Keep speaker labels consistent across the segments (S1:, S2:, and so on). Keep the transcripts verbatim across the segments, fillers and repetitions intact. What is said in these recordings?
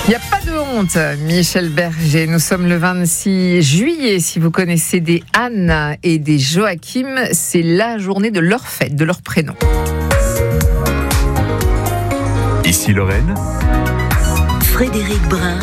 S1: Il n'y a pas de honte, Michel Berger. Nous sommes le vingt-six juillet. Si vous connaissez des Anne et des Joachim, c'est la journée de leur fête, de leur prénom.
S2: Ici Lorraine,
S3: Frédéric Brun.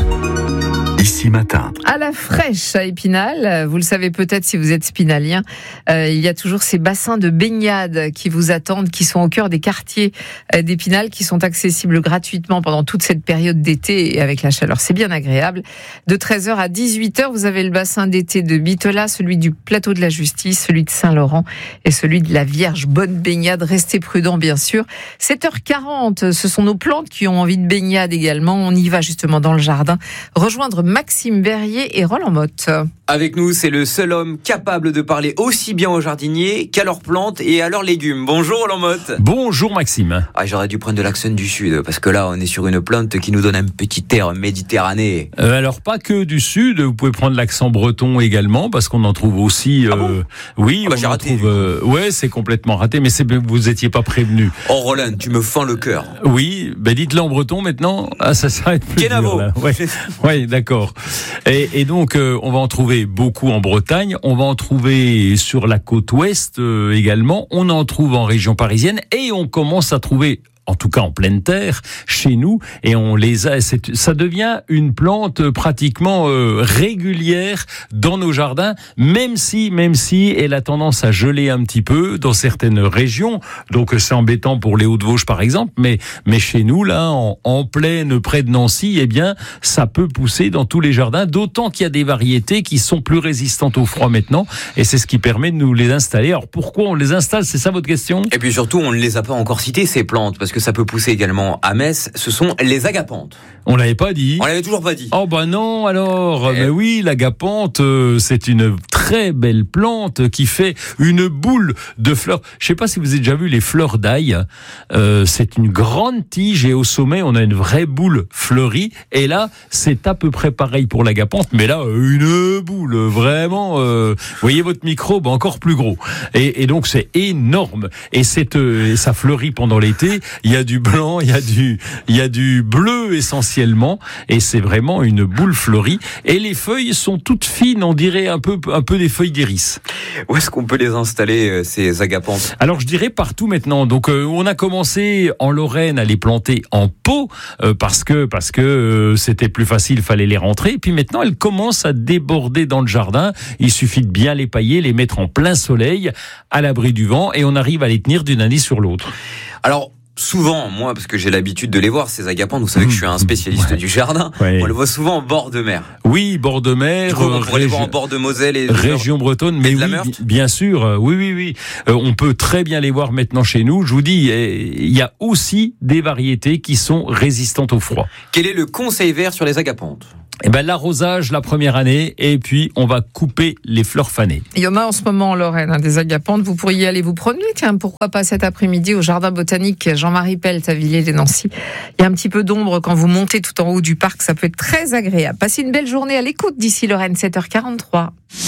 S2: Ici Matin.
S1: À la fraîche à Épinal, vous le savez peut-être si vous êtes spinalien, euh, il y a toujours ces bassins de baignade qui vous attendent, qui sont au cœur des quartiers d'Épinal, qui sont accessibles gratuitement pendant toute cette période d'été et avec la chaleur. C'est bien agréable. De treize heures à dix-huit heures, vous avez le bassin d'été de Bitola, celui du Plateau de la Justice, celui de Saint-Laurent et celui de la Vierge. Bonne baignade, restez prudents bien sûr. sept heures quarante, ce sont nos plantes qui ont envie de baignade également. On y va justement dans le jardin, rejoindre Maxime Berrier et Roland Motte.
S4: Avec nous, c'est le seul homme capable de parler aussi bien aux jardiniers qu'à leurs plantes et à leurs légumes. Bonjour Roland Motte.
S5: Bonjour Maxime.
S4: Ah, j'aurais dû prendre de l'accent du sud, parce que là, on est sur une plante qui nous donne un petit air méditerranéen.
S5: Euh, alors, pas que du sud, vous pouvez prendre l'accent breton également, parce qu'on en trouve aussi... Euh,
S4: ah bon
S5: oui,
S4: ah bah,
S5: on
S4: j'ai
S5: en
S4: raté,
S5: trouve... Euh, ouais, c'est complètement raté, mais c'est, vous étiez pas prévenu.
S4: Oh Roland, tu me fends le cœur.
S5: Oui, ben dites-le en breton maintenant. Ah, ça s'arrête plus
S4: Kenavo.
S5: dur, là. Ouais, ouais, d'accord. Et, et donc, euh, on va en trouver beaucoup en Bretagne, on va en trouver sur la côte ouest euh, également, on en trouve en région parisienne et on commence à trouver, en tout cas en pleine terre, chez nous, et on les a. C'est, ça devient une plante pratiquement euh, régulière dans nos jardins, même si, même si elle a tendance à geler un petit peu dans certaines régions. Donc c'est embêtant pour les Hauts-de-Vosges par exemple, mais mais chez nous là, en, en plaine, près de Nancy, eh bien ça peut pousser dans tous les jardins. D'autant qu'il y a des variétés qui sont plus résistantes au froid maintenant, et c'est ce qui permet de nous les installer. Alors pourquoi on les installe ? C'est ça votre question ?
S4: Et puis surtout, on ne les a pas encore citées ces plantes, parce que ça peut pousser également à Metz. Ce sont les agapanthes.
S5: On l'avait pas dit.
S4: On l'avait toujours pas dit.
S5: Oh bah non alors.
S4: Eh.
S5: Mais oui, l'agapanthe, euh, c'est une très belle plante qui fait une boule de fleurs. Je sais pas si vous avez déjà vu les fleurs d'ail. Euh, c'est une grande tige et au sommet on a une vraie boule fleurie. Et là c'est à peu près pareil pour l'agapanthe, mais là une boule vraiment. Euh, vous voyez votre microbe encore plus gros. Et, et donc c'est énorme. Et c'est euh, ça fleurit pendant l'été. Il y a du blanc, il y a du, il y a du bleu essentiellement, et c'est vraiment une boule fleurie. Et les feuilles sont toutes fines, on dirait un peu, un peu des feuilles d'iris.
S4: Où est-ce qu'on peut les installer, ces agapanthes ?
S5: Alors je dirais partout maintenant. Donc euh, on a commencé en Lorraine à les planter en pot euh, parce que parce que euh, c'était plus facile, il fallait les rentrer. Et puis maintenant elles commencent à déborder dans le jardin. Il suffit de bien les pailler, les mettre en plein soleil, à l'abri du vent, et on arrive à les tenir d'une année sur l'autre.
S4: Alors, souvent, moi, parce que j'ai l'habitude de les voir, ces agapanthes, vous savez que je suis un spécialiste
S5: ouais.
S4: du jardin,
S5: ouais.
S4: on les voit souvent en bord de mer.
S5: Oui, bord de mer.
S4: Du coup, on
S5: euh,
S4: pourrait les voir en
S5: régi-
S4: bord de Moselle et de
S5: région bretonne, mais
S4: de la
S5: oui,
S4: Meurthe.
S5: bien sûr, euh, oui, oui, oui. Euh, on peut très bien les voir maintenant chez nous. Je vous dis, il y a aussi des variétés qui sont résistantes au froid.
S4: Quel est le conseil vert sur les agapanthes ?
S5: Eh ben, l'arrosage la première année, et puis on va couper les fleurs fanées.
S1: Il y en a en ce moment en Lorraine, hein, des agapanthes. Vous pourriez aller vous promener, tiens, pourquoi pas cet après-midi au jardin botanique Jean-Marie Pelt à Villiers-les-Nancy. Il y a un petit peu d'ombre quand vous montez tout en haut du parc, ça peut être très agréable. Passez une belle journée à l'écoute d'ici Lorraine, sept heures quarante-trois.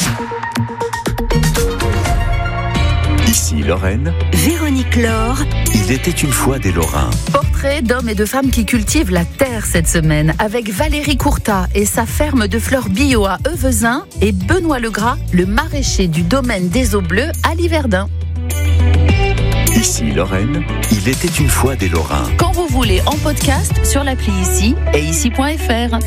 S2: Ici Lorraine,
S3: Véronique Laure.
S2: il était une fois des Lorrains.
S6: Portrait d'hommes et de femmes qui cultivent la terre cette semaine avec Valérie Courtat et sa ferme de fleurs bio à Euvezin et Benoît Legras, le maraîcher du domaine des Eaux Bleues à Liverdun.
S2: Ici Lorraine, il était une fois des Lorrains.
S6: Quand vous voulez en podcast sur l'appli Ici et ici point f r.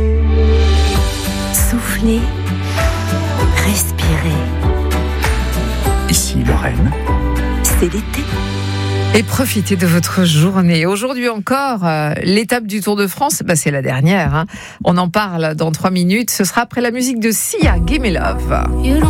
S3: Soufflez. Respirez.
S2: Ici Lorraine,
S3: C'est l'été.
S1: Et profitez de votre journée. Aujourd'hui encore, euh, l'étape du Tour de France, bah c'est la dernière. Hein. On en parle dans trois minutes. Ce sera après la musique de Sia, Gimme Love.